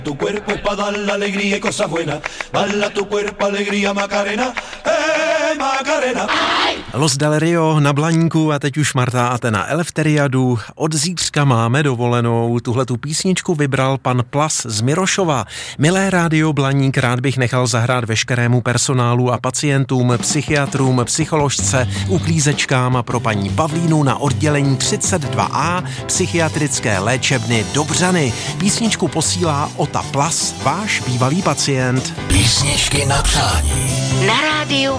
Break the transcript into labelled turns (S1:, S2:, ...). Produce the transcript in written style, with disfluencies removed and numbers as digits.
S1: Tu cuerpo es pa' dar la alegría y cosas buenas. Bala tu cuerpo, alegría, Macarena. Macarena.
S2: Los del Rio na Blaníku a teď už Marta a na Eleftheriadu. Od zítřka máme dovolenou. Tuhletu písničku vybral pan Plas z Mirošova. Milé rádio Blaník, rád bych nechal zahrát veškerému personálu a pacientům, psychiatrům, psycholožce, uklízečkám a pro paní Pavlínu na oddělení 32A psychiatrické léčebny Dobřany. Písničku posílá Ota Plas, váš bývalý pacient.
S1: Písničky na přání.
S3: Na rádiu